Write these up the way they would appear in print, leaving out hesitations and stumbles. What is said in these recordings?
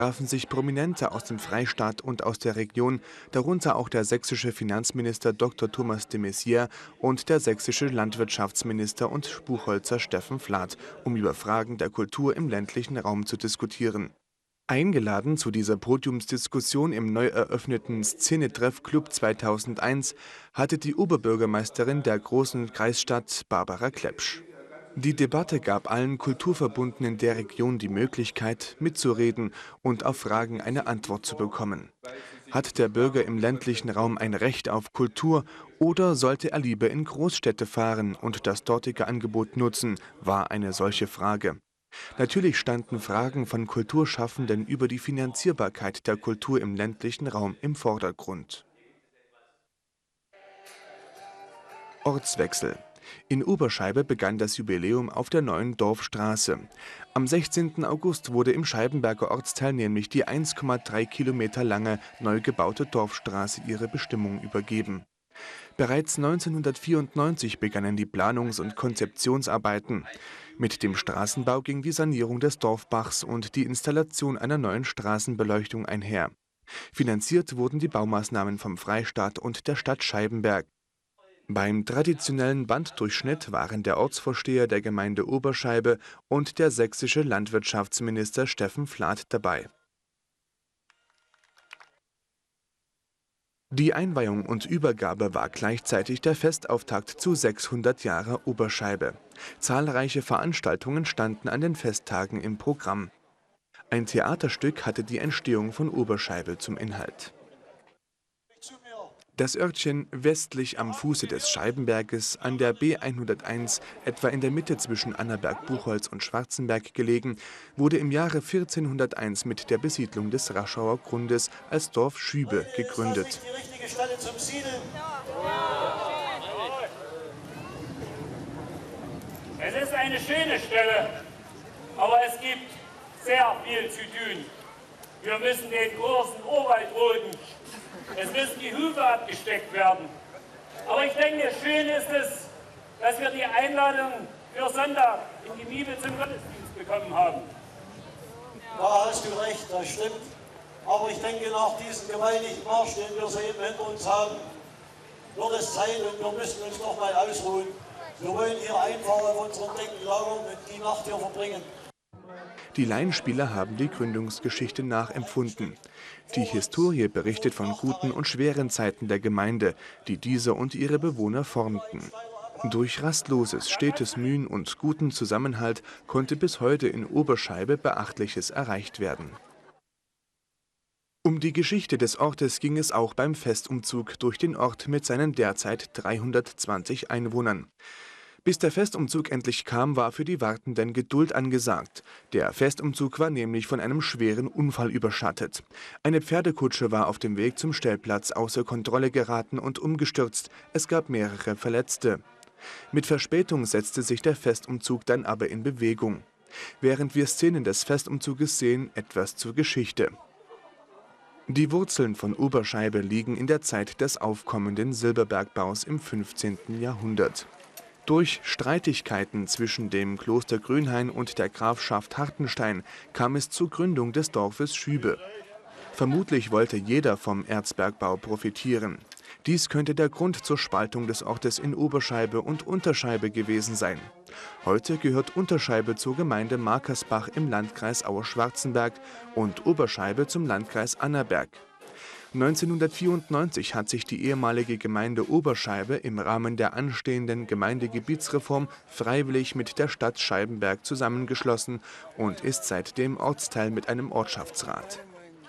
trafen sich Prominente aus dem Freistaat und aus der Region, darunter auch der sächsische Finanzminister Dr. Thomas de Maizière und der sächsische Landwirtschaftsminister und Buchholzer Steffen Flath, um über Fragen der Kultur im ländlichen Raum zu diskutieren. Eingeladen zu dieser Podiumsdiskussion im neu eröffneten Szenetreff Club 2001 hatte die Oberbürgermeisterin der großen Kreisstadt Barbara Klepsch. Die Debatte gab allen Kulturverbundenen der Region die Möglichkeit, mitzureden und auf Fragen eine Antwort zu bekommen. Hat der Bürger im ländlichen Raum ein Recht auf Kultur oder sollte er lieber in Großstädte fahren und das dortige Angebot nutzen, war eine solche Frage. Natürlich standen Fragen von Kulturschaffenden über die Finanzierbarkeit der Kultur im ländlichen Raum im Vordergrund. Ortswechsel. In Oberscheibe begann das Jubiläum auf der neuen Dorfstraße. Am 16. August wurde im Scheibenberger Ortsteil nämlich die 1,3 Kilometer lange neu gebaute Dorfstraße ihre Bestimmung übergeben. Bereits 1994 begannen die Planungs- und Konzeptionsarbeiten. Mit dem Straßenbau ging die Sanierung des Dorfbachs und die Installation einer neuen Straßenbeleuchtung einher. Finanziert wurden die Baumaßnahmen vom Freistaat und der Stadt Scheibenberg. Beim traditionellen Banddurchschnitt waren der Ortsvorsteher der Gemeinde Oberscheibe und der sächsische Landwirtschaftsminister Steffen Flath dabei. Die Einweihung und Übergabe war gleichzeitig der Festauftakt zu 600 Jahre Oberscheibe. Zahlreiche Veranstaltungen standen an den Festtagen im Programm. Ein Theaterstück hatte die Entstehung von Oberscheibe zum Inhalt. Das Örtchen westlich am Fuße des Scheibenberges an der B101, etwa in der Mitte zwischen Annaberg-Buchholz und Schwarzenberg gelegen, wurde im Jahre 1401 mit der Besiedlung des Raschauer Grundes als Dorf Schübe gegründet. Es ist eine schöne Stelle, aber es gibt sehr viel zu tun. Wir müssen den großen Urwald roden. Es müssen die Hufe abgesteckt werden. Aber ich denke, schön ist es, dass wir die Einladung für Sonntag in die Miebe zum Gottesdienst bekommen haben. Da hast du recht, das stimmt. Aber ich denke, nach diesem gewaltigen Marsch, den wir soeben hinter uns haben, wird es Zeit und wir müssen uns noch mal ausruhen. Wir wollen hier einfach auf unseren Decken lagern und die Nacht hier verbringen. Die Laienspieler haben die Gründungsgeschichte nachempfunden. Die Historie berichtet von guten und schweren Zeiten der Gemeinde, die diese und ihre Bewohner formten. Durch rastloses, stetes Mühen und guten Zusammenhalt konnte bis heute in Oberscheibe Beachtliches erreicht werden. Um die Geschichte des Ortes ging es auch beim Festumzug durch den Ort mit seinen derzeit 320 Einwohnern. Bis der Festumzug endlich kam, war für die Wartenden Geduld angesagt. Der Festumzug war nämlich von einem schweren Unfall überschattet. Eine Pferdekutsche war auf dem Weg zum Stellplatz außer Kontrolle geraten und umgestürzt. Es gab mehrere Verletzte. Mit Verspätung setzte sich der Festumzug dann aber in Bewegung. Während wir Szenen des Festumzuges sehen, etwas zur Geschichte. Die Wurzeln von Oberscheibe liegen in der Zeit des aufkommenden Silberbergbaus im 15. Jahrhundert. Durch Streitigkeiten zwischen dem Kloster Grünhain und der Grafschaft Hartenstein kam es zur Gründung des Dorfes Schübe. Vermutlich wollte jeder vom Erzbergbau profitieren. Dies könnte der Grund zur Spaltung des Ortes in Oberscheibe und Unterscheibe gewesen sein. Heute gehört Unterscheibe zur Gemeinde Markersbach im Landkreis Auer-Schwarzenberg und Oberscheibe zum Landkreis Annaberg. 1994 hat sich die ehemalige Gemeinde Oberscheibe im Rahmen der anstehenden Gemeindegebietsreform freiwillig mit der Stadt Scheibenberg zusammengeschlossen und ist seitdem Ortsteil mit einem Ortschaftsrat.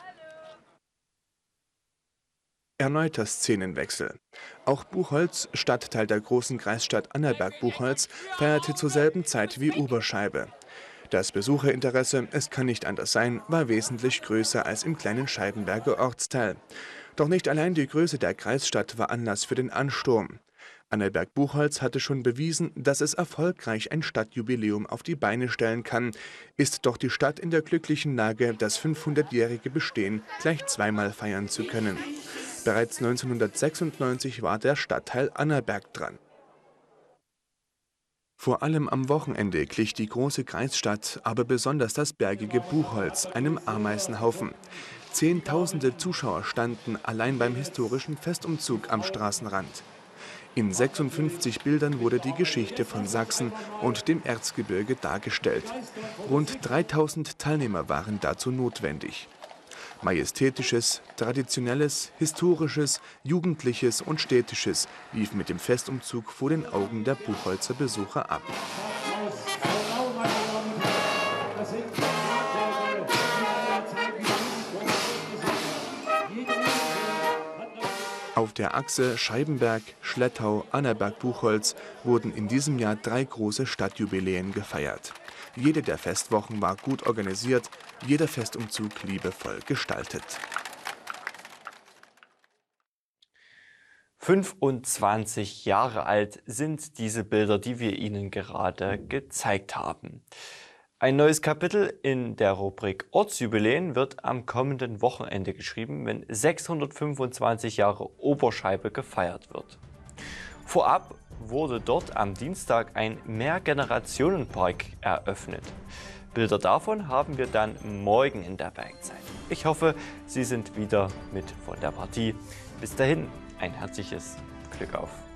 Erneuter Szenenwechsel. Auch Buchholz, Stadtteil der großen Kreisstadt Annaberg-Buchholz, feierte zur selben Zeit wie Oberscheibe. Das Besucherinteresse, es kann nicht anders sein, war wesentlich größer als im kleinen Scheibenberger Ortsteil. Doch nicht allein die Größe der Kreisstadt war Anlass für den Ansturm. Annaberg-Buchholz hatte schon bewiesen, dass es erfolgreich ein Stadtjubiläum auf die Beine stellen kann, ist doch die Stadt in der glücklichen Lage, das 500-jährige Bestehen gleich zweimal feiern zu können. Bereits 1996 war der Stadtteil Annaberg dran. Vor allem am Wochenende glich die große Kreisstadt, aber besonders das bergige Buchholz, einem Ameisenhaufen. Zehntausende Zuschauer standen allein beim historischen Festumzug am Straßenrand. In 56 Bildern wurde die Geschichte von Sachsen und dem Erzgebirge dargestellt. Rund 3000 Teilnehmer waren dazu notwendig. Majestätisches, Traditionelles, Historisches, Jugendliches und Städtisches lief mit dem Festumzug vor den Augen der Buchholzer Besucher ab. Auf der Achse Scheibenberg-Schlettau-Annaberg-Buchholz wurden in diesem Jahr 3 große Stadtjubiläen gefeiert. Jede der Festwochen war gut organisiert, jeder Festumzug liebevoll gestaltet. 25 Jahre alt sind diese Bilder, die wir Ihnen gerade gezeigt haben. Ein neues Kapitel in der Rubrik Ortsjubiläen wird am kommenden Wochenende geschrieben, wenn 625 Jahre Oberscheibe gefeiert wird. Vorab wurde dort am Dienstag ein Mehrgenerationenpark eröffnet. Bilder davon haben wir dann morgen in der Bergzeit. Ich hoffe, Sie sind wieder mit von der Partie. Bis dahin ein herzliches Glück auf!